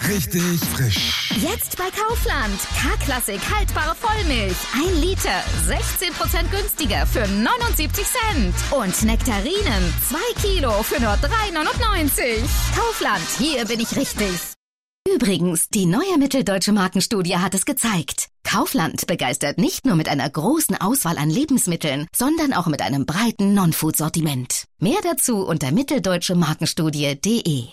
richtig frisch. Jetzt bei Kaufland. K-Klassik haltbare Vollmilch. 1 Liter, 16% günstiger für 79 Cent. Und Nektarinen, 2 Kilo für nur 3,99. Kaufland, hier bin ich richtig. Übrigens, die neue Mitteldeutsche Markenstudie hat es gezeigt. Kaufland begeistert nicht nur mit einer großen Auswahl an Lebensmitteln, sondern auch mit einem breiten Non-Food-Sortiment. Mehr dazu unter mitteldeutschemarkenstudie.de.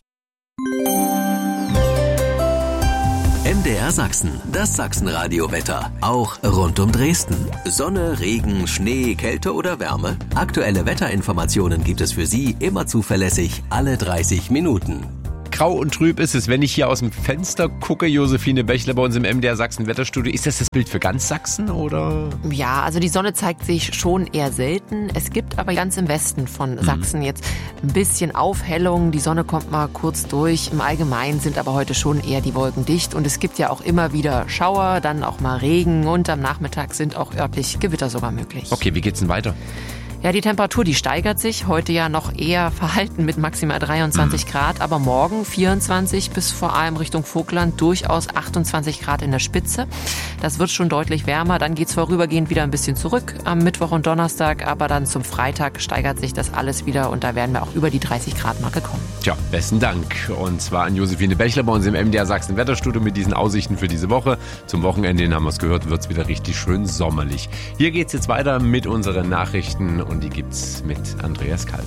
MDR Sachsen, das Sachsenradio-Wetter. Auch rund um Dresden. Sonne, Regen, Schnee, Kälte oder Wärme. Aktuelle Wetterinformationen gibt es für Sie immer zuverlässig alle 30 Minuten. Grau und trüb ist es, wenn ich hier aus dem Fenster gucke. Josephine Bächler bei uns im MDR Sachsen Wetterstudio. Ist das Bild für ganz Sachsen, oder? Ja, also die Sonne zeigt sich schon eher selten. Es gibt aber ganz im Westen von Sachsen jetzt ein bisschen Aufhellung. Die Sonne kommt mal kurz durch. Im Allgemeinen sind aber heute schon eher die Wolken dicht. Und es gibt ja auch immer wieder Schauer, dann auch mal Regen. Und am Nachmittag sind auch örtlich Gewitter sogar möglich. Okay, wie geht's denn weiter? Ja, die Temperatur, die steigert sich. Heute ja noch eher verhalten mit maximal 23 Grad. Aber morgen 24 bis vor allem Richtung Vogtland durchaus 28 Grad in der Spitze. Das wird schon deutlich wärmer. Dann geht's vorübergehend wieder ein bisschen zurück am Mittwoch und Donnerstag. Aber dann zum Freitag steigert sich das alles wieder. Und da werden wir auch über die 30 Grad Marke kommen. Tja, besten Dank. Und zwar an Josephine Bächler bei uns im MDR Sachsen Wetterstudio mit diesen Aussichten für diese Woche. Zum Wochenende, den haben wir es gehört, wird's wieder richtig schön sommerlich. Hier geht's jetzt weiter mit unseren Nachrichten. Und die gibt's mit Andreas Kalb.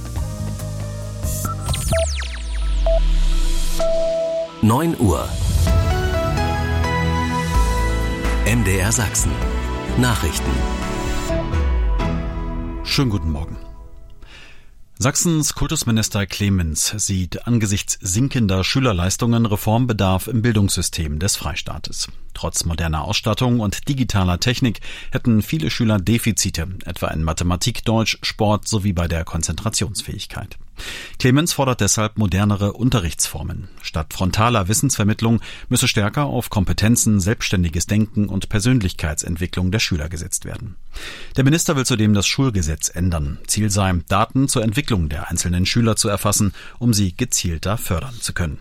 9 Uhr. MDR Sachsen. Nachrichten. Schönen guten Morgen. Sachsens Kultusminister Clemens sieht angesichts sinkender Schülerleistungen Reformbedarf im Bildungssystem des Freistaates. Trotz moderner Ausstattung und digitaler Technik hätten viele Schüler Defizite, etwa in Mathematik, Deutsch, Sport sowie bei der Konzentrationsfähigkeit. Clemens fordert deshalb modernere Unterrichtsformen. Statt frontaler Wissensvermittlung müsse stärker auf Kompetenzen, selbstständiges Denken und Persönlichkeitsentwicklung der Schüler gesetzt werden. Der Minister will zudem das Schulgesetz ändern. Ziel sei, Daten zur Entwicklung der einzelnen Schüler zu erfassen, um sie gezielter fördern zu können.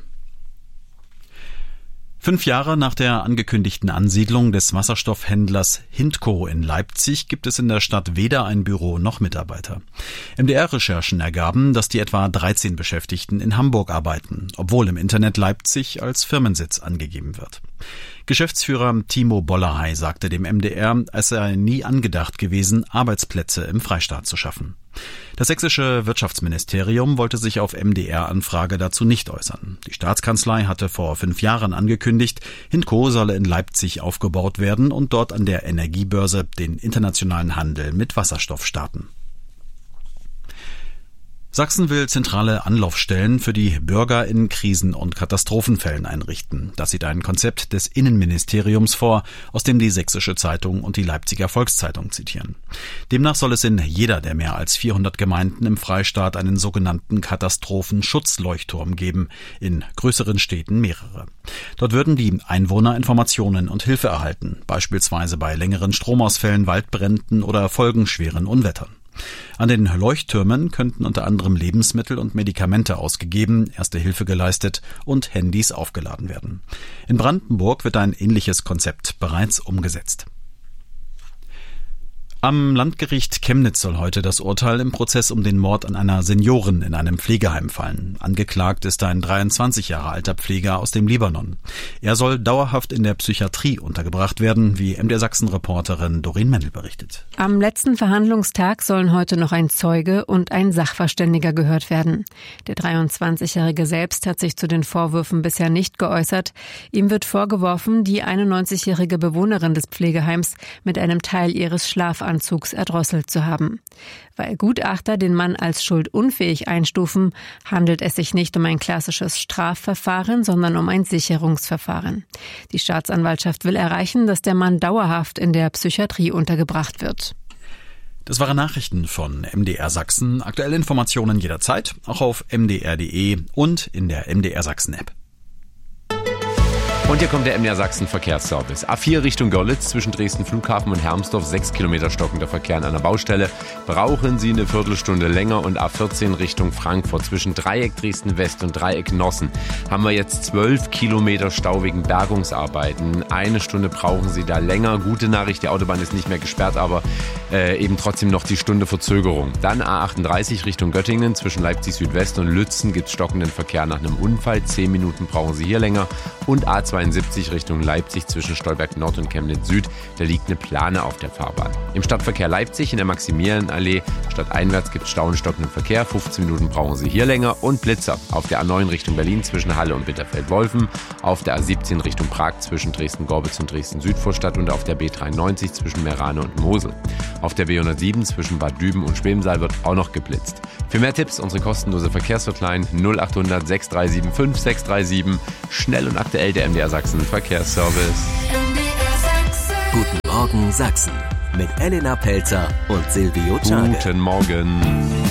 5 Jahre nach der angekündigten Ansiedlung des Wasserstoffhändlers Hindco in Leipzig gibt es in der Stadt weder ein Büro noch Mitarbeiter. MDR-Recherchen ergaben, dass die etwa 13 Beschäftigten in Hamburg arbeiten, obwohl im Internet Leipzig als Firmensitz angegeben wird. Geschäftsführer Timo Bollerhey sagte dem MDR, es sei nie angedacht gewesen, Arbeitsplätze im Freistaat zu schaffen. Das sächsische Wirtschaftsministerium wollte sich auf MDR-Anfrage dazu nicht äußern. Die Staatskanzlei hatte vor 5 Jahren angekündigt, Hindco solle in Leipzig aufgebaut werden und dort an der Energiebörse den internationalen Handel mit Wasserstoff starten. Sachsen will zentrale Anlaufstellen für die Bürger in Krisen- und Katastrophenfällen einrichten. Das sieht ein Konzept des Innenministeriums vor, aus dem die Sächsische Zeitung und die Leipziger Volkszeitung zitieren. Demnach soll es in jeder der mehr als 400 Gemeinden im Freistaat einen sogenannten Katastrophenschutzleuchtturm geben, in größeren Städten mehrere. Dort würden die Einwohner Informationen und Hilfe erhalten, beispielsweise bei längeren Stromausfällen, Waldbränden oder folgenschweren Unwettern. An den Leuchttürmen könnten unter anderem Lebensmittel und Medikamente ausgegeben, Erste Hilfe geleistet und Handys aufgeladen werden. In Brandenburg wird ein ähnliches Konzept bereits umgesetzt. Am Landgericht Chemnitz soll heute das Urteil im Prozess um den Mord an einer Seniorin in einem Pflegeheim fallen. Angeklagt ist ein 23 Jahre alter Pfleger aus dem Libanon. Er soll dauerhaft in der Psychiatrie untergebracht werden, wie MDR Sachsen-Reporterin Doreen Mendel berichtet. Am letzten Verhandlungstag sollen heute noch ein Zeuge und ein Sachverständiger gehört werden. Der 23-Jährige selbst hat sich zu den Vorwürfen bisher nicht geäußert. Ihm wird vorgeworfen, die 91-jährige Bewohnerin des Pflegeheims mit einem Teil ihres Schlafanzugs erdrosselt zu haben. Weil Gutachter den Mann als schuldunfähig einstufen, handelt es sich nicht um ein klassisches Strafverfahren, sondern um ein Sicherungsverfahren. Die Staatsanwaltschaft will erreichen, dass der Mann dauerhaft in der Psychiatrie untergebracht wird. Das waren Nachrichten von MDR Sachsen. Aktuelle Informationen jederzeit, auch auf mdr.de und in der MDR Sachsen App. Und hier kommt der MDR Sachsen Verkehrsservice. A4 Richtung Görlitz zwischen Dresden Flughafen und Hermsdorf, 6 Kilometer stockender Verkehr an einer Baustelle. Brauchen Sie eine Viertelstunde länger. Und A14 Richtung Frankfurt zwischen Dreieck Dresden West und Dreieck Nossen haben wir jetzt 12 Kilometer Stau wegen Bergungsarbeiten. Eine Stunde brauchen Sie da länger. Gute Nachricht, die Autobahn ist nicht mehr gesperrt, aber eben trotzdem noch die Stunde Verzögerung. Dann A38 Richtung Göttingen zwischen Leipzig Südwest und Lützen gibt es stockenden Verkehr nach einem Unfall. 10 Minuten brauchen Sie hier länger. Und A72 Richtung Leipzig zwischen Stolberg Nord und Chemnitz Süd, da liegt eine Plane auf der Fahrbahn. Im Stadtverkehr Leipzig in der Maximilianallee stadteinwärts gibt es Stau und stockenden Verkehr. 15 Minuten brauchen Sie hier länger. Und Blitzer auf der A9 Richtung Berlin zwischen Halle und Bitterfeld-Wolfen, auf der A17 Richtung Prag zwischen Dresden-Gorbitz und Dresden-Südvorstadt und auf der B93 zwischen Merane und Mosel. Auf der B107 zwischen Bad Düben und Schwemsal wird auch noch geblitzt. Für mehr Tipps unsere kostenlose Verkehrshotline 0800 6375 637. Schnell und aktuell der MDR Sachsen Verkehrsservice. Guten Morgen Sachsen mit Elena Pelzer und Silvio Czage. Guten Morgen.